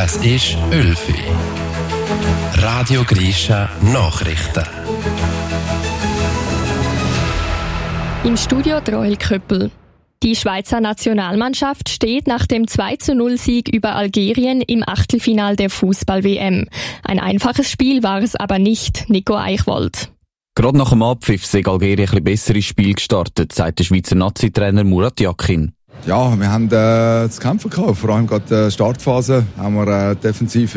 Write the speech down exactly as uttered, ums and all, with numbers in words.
Es ist Ölfi. Radio Grisha Nachrichten. Im Studio Roel Köppel. Die Schweizer Nationalmannschaft steht nach dem zwei zu null Sieg über Algerien im Achtelfinal der Fußball-W M. Ein einfaches Spiel war es aber nicht, Nico Eichwald. Gerade nach dem Abpfiff sei Algerien ein bisschen besser ins Spiel gestartet, sagt der Schweizer Nazi-Trainer Murat Yakin. Ja, wir haben äh, zu kämpfen gehabt. Vor allem gerade in der Startphase haben wir äh, defensiv